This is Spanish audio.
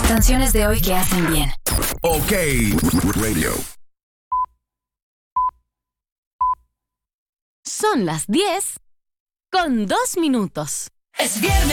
Canciones de hoy que hacen bien. OK Radio. Son las 10:02. Es viernes.